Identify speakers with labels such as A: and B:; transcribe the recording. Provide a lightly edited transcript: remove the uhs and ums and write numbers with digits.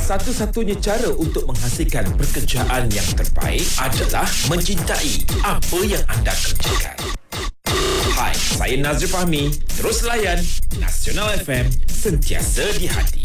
A: satu-satunya cara untuk menghasilkan pekerjaan yang terbaik adalah mencintai apa yang anda kerjakan. Hai, saya Nazri Fahmi. Terus layan Nasional FM, sentiasa di hati.